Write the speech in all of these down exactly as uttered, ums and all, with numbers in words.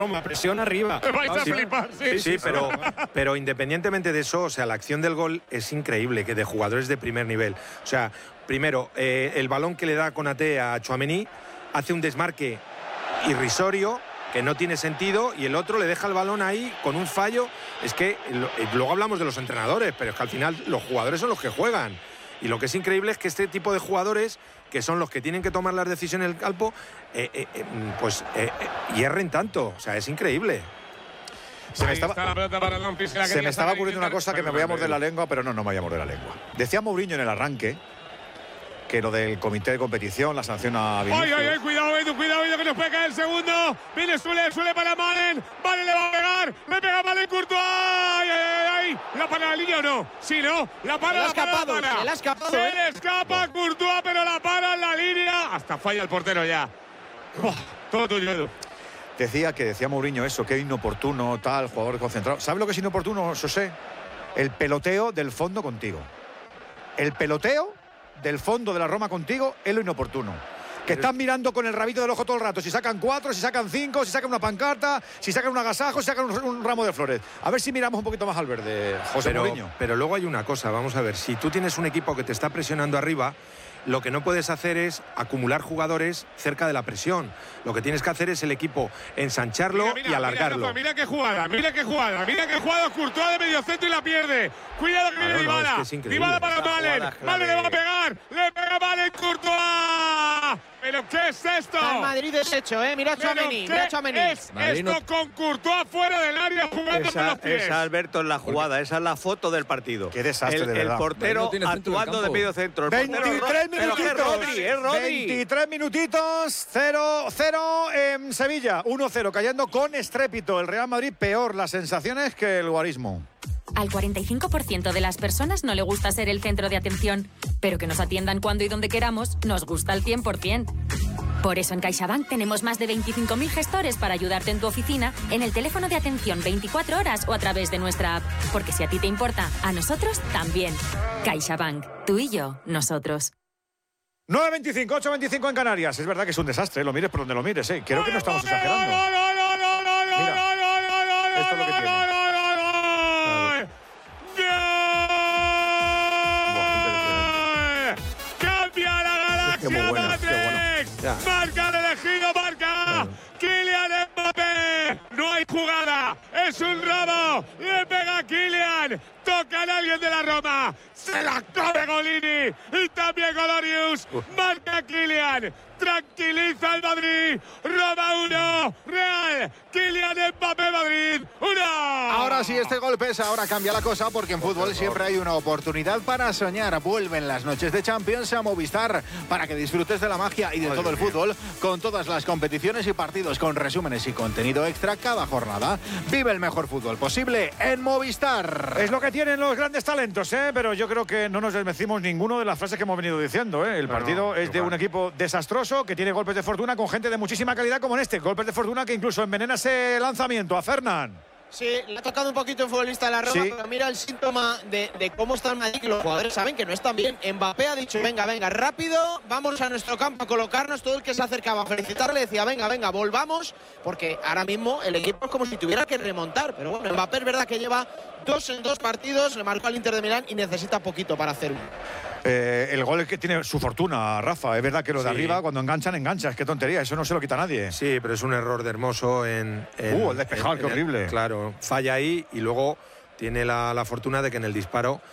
Roma, presión arriba. Me vais a flipar, sí. Sí, sí, pero, pero independientemente de eso, o sea, la acción del gol es increíble, que de jugadores de primer nivel. O sea, primero, eh, el balón que le da Konaté a Tchouaméni hace un desmarque irrisorio, que no tiene sentido, y el otro le deja el balón ahí con un fallo. Es que lo, eh, luego hablamos de los entrenadores, pero es que al final los jugadores son los que juegan. Y lo que es increíble es que este tipo de jugadores, que son los que tienen que tomar las decisiones en el campo, eh, eh, eh, pues eh, eh, hierren tanto. O sea, es increíble. Se me estaba, se me estaba ocurriendo una cosa que me voy a morder la lengua, pero no, no me voy a morder la lengua. Decía Mourinho en el arranque que lo del comité de competición, la sanción a Vinicius. ¡Ay, ay, ay! Cuidado, Edu, cuidado, Edu, que nos puede caer el segundo. Viene Sule, Sule para Malen. Malen le va a pegar. Le pega Malen Courtois. ¡Ay, ay, ay! ¿La para la línea o no? Sí, ¿no? La para, la para, la para. Se le ha escapado, Se ¿eh? le escapa Courtois, pero la para en la línea. Hasta falla el portero ya. Uf, todo tuyo, Edu. Decía que decía Mourinho eso, que inoportuno, tal, jugador concentrado. ¿Sabe lo que es inoportuno, José? El peloteo del fondo contigo. El peloteo del fondo de la Roma contigo es lo inoportuno. Que están mirando con el rabito del ojo todo el rato. Si sacan cuatro, si sacan cinco, si sacan una pancarta, si sacan un agasajo, si sacan un, un ramo de flores. A ver si miramos un poquito más al verde, José pero, Mourinho. Pero luego hay una cosa, vamos a ver. Si tú tienes un equipo que te está presionando arriba, lo que no puedes hacer es acumular jugadores cerca de la presión. Lo que tienes que hacer es el equipo ensancharlo mira, mira, y alargarlo. Mira, Rafa, mira qué jugada, mira qué jugada, mira qué jugada Courtois de medio centro y la pierde. Cuidado que viene Claro, no, Dybala. es que es Dybala para Malen. Malen le va a pegar. Le pega Malen Courtois. ¿Pero qué es esto? Está el Madrid deshecho, ¿eh? Mira a Tchouaméni, mira a Tchouaméni. Es Madrid esto no... con Courtois fuera del área jugando esa, con los pies. esa, Alberto, es la jugada, esa es la foto del partido. Qué desastre, el, de verdad. El portero no actuando de medio centro. El veintitrés minutitos. Pero es Rodri, es Rodri. veintitrés minutitos, cero cero en Sevilla. uno cero, cayendo con estrépito. El Real Madrid peor las sensaciones que el guarismo. Al cuarenta y cinco por ciento de las personas no le gusta ser el centro de atención, pero que nos atiendan cuando y donde queramos nos gusta al cien por ciento. Por eso en CaixaBank tenemos más de veinticinco mil gestores para ayudarte en tu oficina, en el teléfono de atención veinticuatro horas o a través de nuestra app. Porque si a ti te importa, a nosotros también. CaixaBank, tú y yo, nosotros. nueve veinticinco, ocho veinticinco en Canarias. Es verdad que es un desastre, lo mires por donde lo mires, ¿eh? Creo que no estamos exagerando. Mira, esto es lo que tiene. ¡Cambia la galaxia, bueno, Matrix! bueno. ¡Marca el elegido, marca! ¡Kylian Mbappé! ¡No hay jugada! ¡Es un robo! ¡Le pega Kylian! ¡Toca a alguien de la Roma! ¡Se la come Golini! ¡Y también Golorius! ¡Marca Kylian! ¡Tranquiliza el Madrid! ¡Roma uno! ¡Real! ¡Kylian Mbappé Madrid! ¡uno! Ahora sí, este gol pesa, ahora cambia la cosa porque en fútbol siempre hay una oportunidad para soñar. Vuelven las noches de Champions a Movistar para que disfrutes de la magia y de todo el fútbol con todas las competiciones y partidos con resúmenes y contenido extra cada jornada. Vive el mejor fútbol posible en Movistar. Es lo que tienen los grandes talentos, ¿eh? Pero yo creo que no nos desmecimos ninguno de las frases que hemos venido diciendo, ¿eh? El partido no, no, es de un equipo desastroso que tiene golpes de fortuna con gente de muchísima calidad como en este. Golpes de fortuna que incluso envenena ese lanzamiento a Fernán. Sí, le ha tocado un poquito el futbolista de la Roma, sí. Pero mira el síntoma de, de cómo está el Madrid, que los jugadores saben que no están bien. Mbappé ha dicho, venga, venga, rápido, vamos a nuestro campo a colocarnos. Todo el que se acercaba a felicitarle decía, venga, venga, volvamos, porque ahora mismo el equipo es como si tuviera que remontar. Pero bueno, Mbappé es verdad que lleva dos en dos partidos, le marcó al Inter de Milán y necesita poquito para hacer uno. Eh, el gol es que tiene su fortuna, Rafa. Es verdad que lo de sí. arriba, cuando enganchan, enganchas. Qué tontería, eso no se lo quita a nadie. Sí, pero es un error de Hermoso en... en uh, el despejado, qué horrible. El, claro, falla ahí y luego tiene la, la fortuna de que en el disparo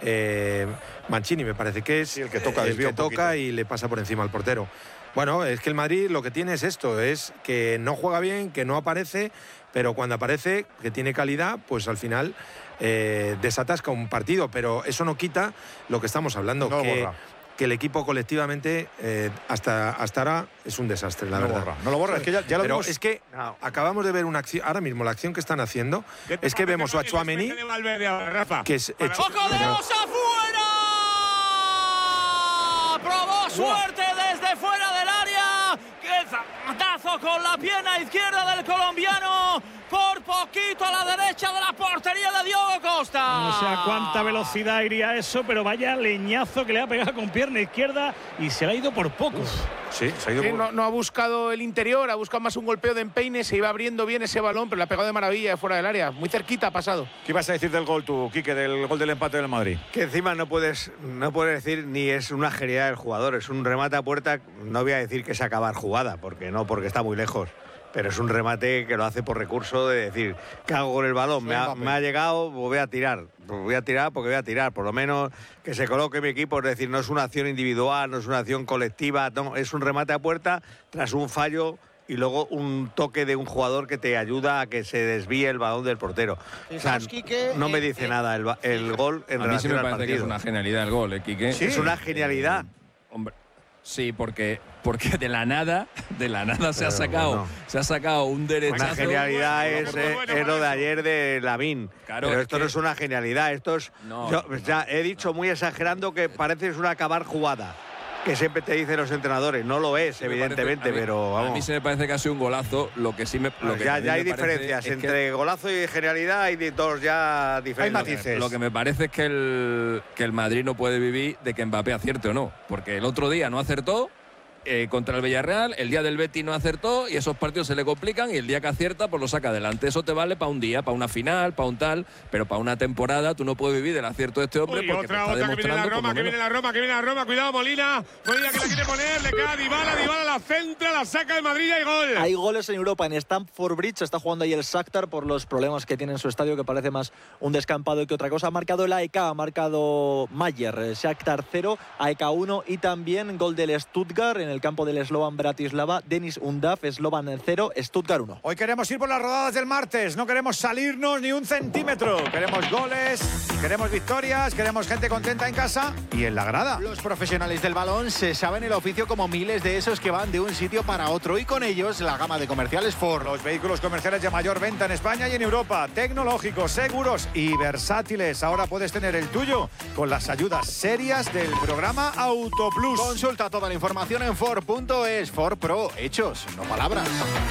eh, Mancini, me parece que es sí, el que toca, el que toca y le pasa por encima al portero. Bueno, es que el Madrid lo que tiene es esto, es que no juega bien, que no aparece, pero cuando aparece, que tiene calidad, pues al final eh, desatasca un partido, pero eso no quita lo que estamos hablando, no que, que el equipo colectivamente eh, hasta, hasta ahora es un desastre, la no verdad. Lo borra, no lo borra, es que ya, ya lo pero vimos. Es que no. acabamos de ver una acción, ahora mismo la acción que están haciendo, es que vemos a Tchouaméni, que es hecho... ¡Ojo de dos afuera! ¡Probó suerte desde fuera del área! ¡Qué zapatazo con la pierna izquierda del colombiano! Por poco poquito a la derecha de la portería de Diogo Costa. No sé a cuánta velocidad iría eso, pero vaya leñazo que le ha pegado con pierna izquierda y se le ha ido por poco. Sí, se ha ido Sí, por... no, no ha buscado el interior, ha buscado más un golpeo de empeine, se iba abriendo bien ese balón, pero le ha pegado de maravilla de fuera del área. Muy cerquita ha pasado. ¿Qué ibas a decir del gol tú, Quique, del gol del empate del Madrid? Que encima no puedes, no puedes decir ni es una genialidad del jugador, es un remate a puerta, no voy a decir que es acabar jugada, porque no, porque está muy lejos. Pero es un remate que lo hace por recurso de decir, ¿qué hago con el balón? Me ha, me ha llegado, pues voy a tirar. Pues voy a tirar porque voy a tirar. Por lo menos que se coloque mi equipo. Es decir, no es una acción individual, no es una acción colectiva. No, es un remate a puerta tras un fallo y luego un toque de un jugador que te ayuda a que se desvíe el balón del portero. O sea, no me dice nada el, el gol en a mí sí relación me al parece partido. que es una genialidad el gol, ¿eh, Quique? ¿Sí? Es una genialidad. Eh, hombre, sí, porque... Porque de la nada, de la nada se ha sacado, bueno. se ha sacado un derechazo. Una genialidad bueno, es, bueno, eh, bueno, es lo de bueno. ayer de Lavín. Claro, pero es esto que- no es una genialidad, esto es. No, yo, no. ya he dicho muy exagerando que parece es una acabar jugada. Que siempre te dicen los entrenadores. No lo es, Me evidentemente, parece- a mí- pero A mí vamos. se me parece que ha sido un golazo. Lo que sí me. Lo que ya también ya hay me parece diferencias es que- entre golazo y genialidad, hay de dos ya diferentes. matices. Lo que me parece es que el, que el Madrid no puede vivir de que Mbappé acierte o no. Porque el otro día no acertó. Eh, contra el Villarreal, el día del Betis no acertó y esos partidos se le complican y el día que acierta pues lo saca adelante. Eso te vale para un día, para una final, para un tal, pero para una temporada tú no puedes vivir del acierto de este hombre Uy, porque otra, te está otra que viene la demostrando por Roma, lo que menos- viene la Roma, que viene la Roma. Cuidado, Molina. Molina que la quiere poner, le queda a Dybala, Dybala la centra, la saca de Madrid y hay gol. Hay goles en Europa, en Stamford Bridge está jugando ahí el Shakhtar por los problemas que tiene en su estadio, que parece más un descampado que otra cosa. Ha marcado el A E K, ha marcado Mayer, eh, Shakhtar cero, A E K uno y también gol del Stuttgart en el campo del Slovan Bratislava, Denis Undav, Slovan cero, Stuttgart uno. Hoy queremos ir por las rodadas del martes, no queremos salirnos ni un centímetro. Queremos goles, queremos victorias, queremos gente contenta en casa y en la grada. Los profesionales del balón se saben el oficio como miles de esos que van de un sitio para otro y con ellos la gama de comerciales Ford. Los vehículos comerciales de mayor venta en España y en Europa, tecnológicos, seguros y versátiles. Ahora puedes tener el tuyo con las ayudas serias del programa Autoplus. Consulta toda la información en Ford punto es. Ford Pro, hechos, no palabras.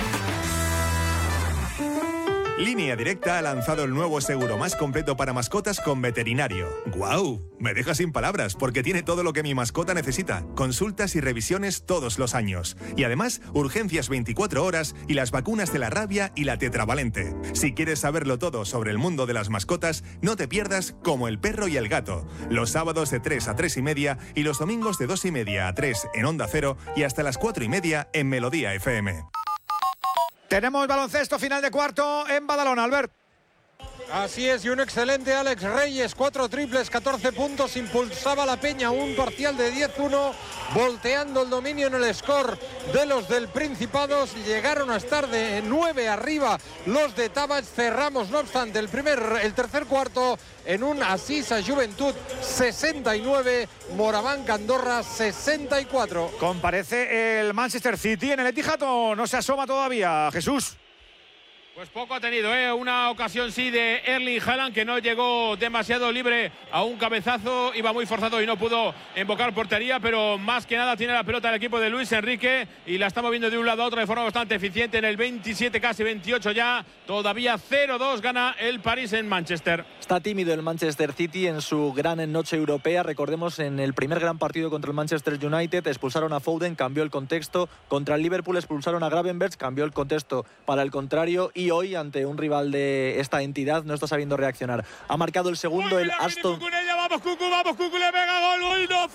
Línea Directa ha lanzado el nuevo seguro más completo para mascotas con veterinario. ¡Guau! Me deja sin palabras porque tiene todo lo que mi mascota necesita. Consultas y revisiones todos los años. Y además, urgencias veinticuatro horas y las vacunas de la rabia y la tetravalente. Si quieres saberlo todo sobre el mundo de las mascotas, no te pierdas Como el perro y el gato. Los sábados de tres a tres y media y los domingos de dos y media a tres en Onda Cero y hasta las cuatro y media en Melodía F M. Tenemos baloncesto final de cuarto en Badalona, Albert. Así es, y un excelente Alex Reyes, cuatro triples, catorce puntos, impulsaba la Peña, un parcial de diez uno, volteando el dominio en el score de los del Principado. Llegaron a estar de nueve arriba los de Tabach. Cerramos, no obstante, el primer, el tercer cuarto en un Asisa Juventud sesenta y nueve, Moraván Andorra sesenta y cuatro. ¿Comparece el Manchester City en el Etihad o no se asoma todavía, Jesús? Pues poco ha tenido, ¿eh? Una ocasión sí de Erling Haaland que no llegó demasiado libre a un cabezazo, iba muy forzado y no pudo invocar portería, pero más que nada tiene la pelota el equipo de Luis Enrique y la está moviendo de un lado a otro de forma bastante eficiente en el veintisiete, casi veintiocho ya, todavía cero dos gana el París en Manchester. Está tímido el Manchester City en su gran noche europea. Recordemos, en el primer gran partido contra el Manchester United expulsaron a Foden, cambió el contexto. Contra el Liverpool expulsaron a Gravenberch, cambió el contexto para el contrario. Y hoy, ante un rival de esta entidad, no está sabiendo reaccionar. Ha marcado el segundo el Aston... Cucurella, vamos Cucu, vamos Cucu, le pega gol, gol, no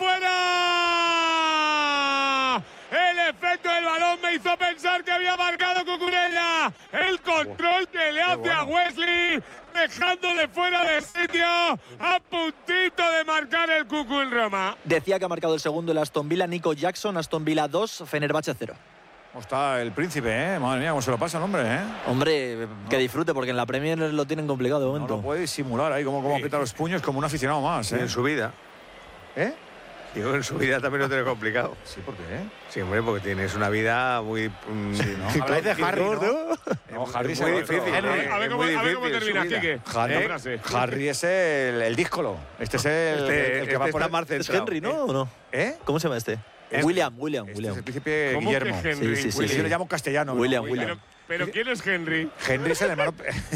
fuera. El efecto del balón me hizo pensar que había marcado Cucurella. El control que le hace a Wesley, dejándole fuera de sitio, a puntito de marcar el Cucu en Roma. Decía que ha marcado el segundo el Aston Villa, Nico Jackson, Aston Villa dos, Fenerbahce cero. ¿Cómo está el príncipe, eh? Madre mía, cómo se lo pasa el hombre, eh. Hombre, que disfrute, porque en la Premier lo tienen complicado de momento. No lo puede simular ahí, como, como aprieta los puños como un aficionado más, ¿eh? En su vida. ¿Eh? Digo, en su vida también lo tiene complicado. Sí, ¿por qué? Sí, hombre, porque tienes una vida muy... Mm, sí, ¿no? Habláis de Harry, ¿no? No, Harry es muy es difícil. A ver, a ver cómo, a ver cómo termina, Quique. Harry, La frase. Harry es el, el díscolo. Este es el, Este- el que este va por está más ¿Es Henry, no? ¿O no? ¿Eh? ¿Cómo se llama este? Es- William, William, Este William. es el príncipe ¿Cómo Guillermo. que Henry? Sí, sí, sí, William, sí. Yo le llamo castellano. William, ¿no? William. ¿Pero quién es Henry? Henry es el hermano.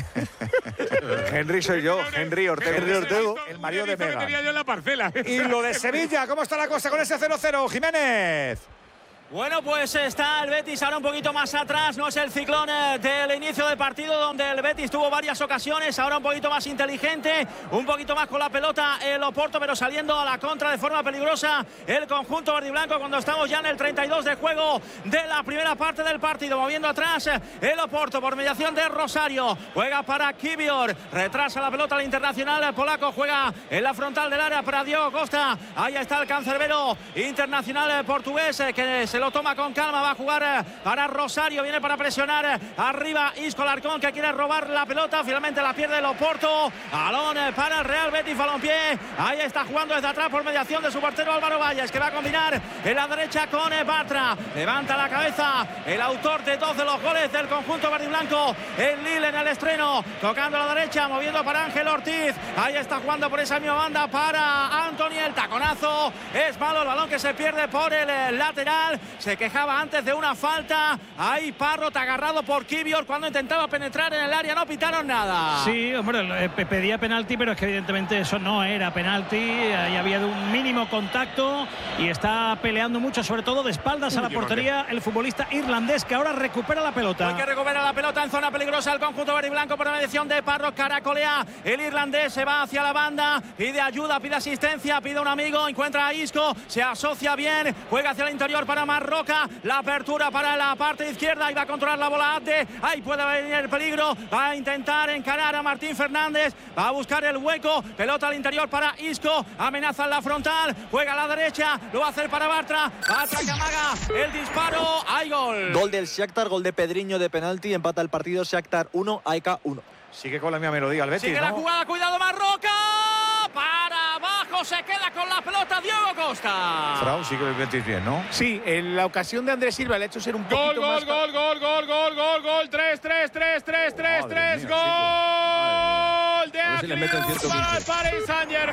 Henry soy yo, Henry Ortego. Henry Ortego, el marido de Megan. Tenía yo en la parcela. Y lo de Sevilla, ¿cómo está la cosa con ese cero cero, Jiménez? Bueno, pues está el Betis ahora un poquito más atrás, no es el ciclón eh, del inicio del partido donde el Betis tuvo varias ocasiones, ahora un poquito más inteligente, un poquito más con la pelota el Oporto, pero saliendo a la contra de forma peligrosa el conjunto verdiblanco cuando estamos ya en el treinta y dos de juego de la primera parte del partido, moviendo atrás el Oporto por mediación de Rosario, juega para Kivior, retrasa la pelota al internacional polaco, juega en la frontal del área para Diogo Costa, ahí está el cancerbero internacional portugués eh, que se lo toma con calma, va a jugar para Rosario, viene para presionar arriba Isco Larcón que quiere robar la pelota, finalmente la pierde el Oporto, balón para el Real Betis Balompié, ahí está jugando desde atrás por mediación de su portero Álvaro Valles que va a combinar en la derecha con Bartra, levanta la cabeza el autor de dos de los goles del conjunto verdiblanco, el Lille en el estreno, tocando a la derecha, moviendo para Ángel Ortiz, ahí está jugando por esa misma banda para Antony, el taconazo, es malo el balón que se pierde por el lateral, se quejaba antes de una falta, ahí Parrot agarrado por Kivior cuando intentaba penetrar en el área, no pitaron nada. Sí, hombre, pedía penalti, pero es que evidentemente eso no era penalti, ahí había un mínimo contacto y está peleando mucho, sobre todo de espaldas a la portería el futbolista irlandés que ahora recupera la pelota. Hay que recuperar la pelota en zona peligrosa el conjunto verde y blanco por la mediación de Parrot, caracolea, el irlandés se va hacia la banda, pide ayuda, pide asistencia, pide un amigo, encuentra a Isco, se asocia bien, juega hacia el interior para Mar Roca, la apertura para la parte izquierda, y va a controlar la bola Abde, ahí puede venir el peligro, va a intentar encarar a Martín Fernández, va a buscar el hueco, pelota al interior para Isco, amenaza en la frontal, juega a la derecha, lo va a hacer para Bartra, Bartra que amaga el disparo, hay gol. Gol del Shakhtar, gol de Pedriño de penalti, empata el partido Shakhtar uno, A E K uno. Sigue con la misma melodía el Betis, sigue ¿no? la jugada, cuidado Marroca, para abajo, se queda con la pelota Diogo Costa. Frau, sigue el Betis bien, ¿no? Sí, en la ocasión de Andrés Silva le ha hecho ser un Gol, poquito gol, más... gol, gol, gol, gol, gol, gol, tres, tres, tres, tres, tres, tres, gol de Akliou para el Paris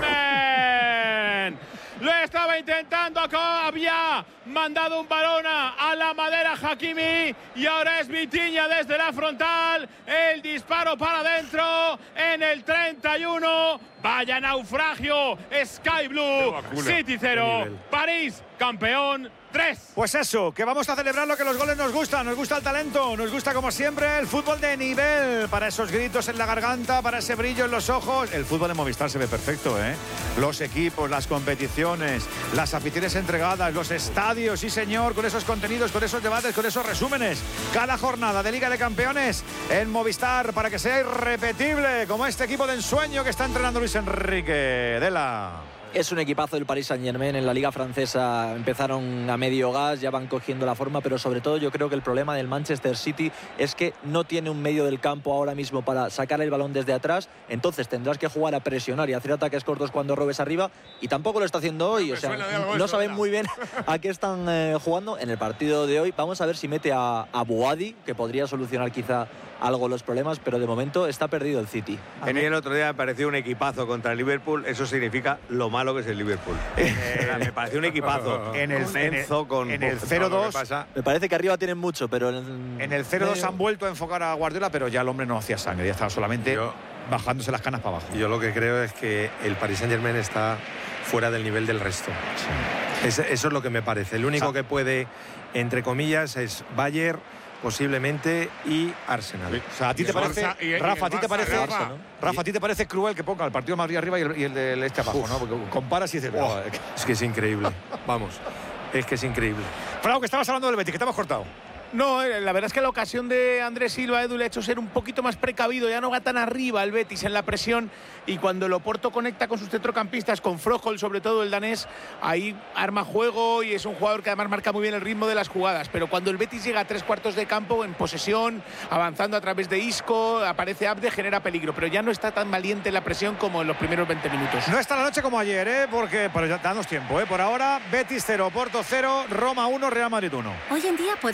Saint-Germain. Lo estaba intentando acá, había mandado un balón a la madera Hakimi y ahora es Vitinha desde la frontal, el disparo para adentro en el treinta y uno, vaya naufragio, Sky Blue, City cero, París campeón tres. Pues eso, que vamos a celebrar lo que los goles nos gustan, nos gusta el talento, nos gusta como siempre el fútbol de nivel, para esos gritos en la garganta, para ese brillo en los ojos. El fútbol de Movistar se ve perfecto, ¿eh? Los equipos, las competiciones, las aficiones entregadas, los estadios, sí señor, con esos contenidos, con esos debates, con esos resúmenes. Cada jornada de Liga de Campeones en Movistar para que sea irrepetible, como este equipo de ensueño que está entrenando Luis Enrique de la... Es un equipazo del Paris Saint-Germain. En la Liga Francesa empezaron a medio gas, ya van cogiendo la forma, pero sobre todo yo creo que el problema del Manchester City es que no tiene un medio del campo ahora mismo para sacar el balón desde atrás, entonces tendrás que jugar a presionar y hacer ataques cortos cuando robes arriba, y tampoco lo está haciendo hoy, o sea, no saben muy bien a qué están eh, jugando en el partido de hoy. Vamos a ver si mete a, a Boadi, que podría solucionar quizá algo los problemas, pero de momento está perdido el City. A mí el otro día me pareció un equipazo contra el Liverpool, eso significa lo malo que es el Liverpool. Eh, me pareció un equipazo. En el, un Enzo con en el cero dos, me parece que arriba tienen mucho, pero en, en el cero dos han vuelto a enfocar a Guardiola, pero ya el hombre no hacía sangre, ya estaba solamente yo, bajándose las canas para abajo. Yo lo que creo es que el Paris Saint-Germain está fuera del nivel del resto. Sí. Es, eso es lo que me parece. El único o sea, que puede, entre comillas, es Bayern, posiblemente, y Arsenal. O sea, ¿a ti te parece, y, Rafa, a ti te parece, Rafa, ¿no? Rafa, a ti te parece cruel que ponga el partido de Madrid arriba y el, y el del este abajo, Uf. ¿no? Porque comparas y dices, oh, es que es increíble. Vamos, es que es increíble. Frau, que estabas hablando del Betis, que te hemos cortado. No, la verdad es que la ocasión de Andrés Silva, Edu, le ha hecho ser un poquito más precavido, ya no va tan arriba el Betis en la presión, y cuando el Oporto conecta con sus centrocampistas, con Froholt sobre todo el danés, ahí arma juego y es un jugador que además marca muy bien el ritmo de las jugadas, pero cuando el Betis llega a tres cuartos de campo en posesión, avanzando a través de Isco, aparece Abde, genera peligro, pero ya no está tan valiente en la presión como en los primeros veinte minutos. No está la noche como ayer, ¿eh? Porque pero ya danos tiempo, ¿eh? Por ahora, Betis cero, Oporto cero, Roma uno, Real Madrid uno. Hoy en día puedes ser pro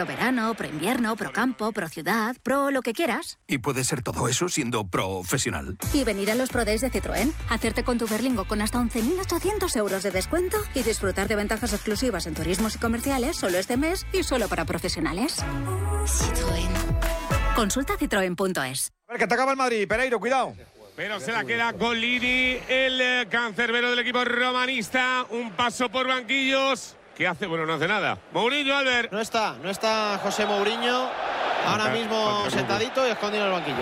Pro verano, pro invierno, pro campo, pro ciudad, pro lo que quieras. Y puede ser todo eso siendo profesional. Y venir a los Pro Days de Citroën, hacerte con tu Berlingo con hasta once mil ochocientos euros de descuento y disfrutar de ventajas exclusivas en turismos y comerciales solo este mes y solo para profesionales. Citroën. Consulta citroen punto es. A ver, que atacaba el Madrid. Pereiro, cuidado. Pero se la queda Golini, el eh, cancerbero del equipo romanista. Un paso por banquillos. ¿Qué hace? Bueno, no hace nada. Mourinho, Albert. No está, no está José Mourinho. Ahora mismo sentadito y escondido en el banquillo.